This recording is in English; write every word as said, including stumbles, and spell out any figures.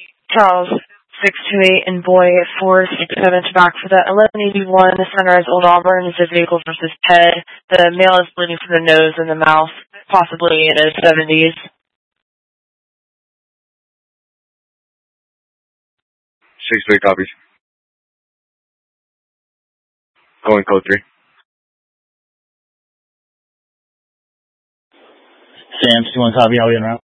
Charles six two eight and Boy four six seven to back for the eleven eighty-one Sunrise Old Auburn is a vehicle versus Ted. The male is bleeding from the nose and the mouth, possibly in his seventies. six two eight copies. Going code three. Sam, two one copy, I'll be en route.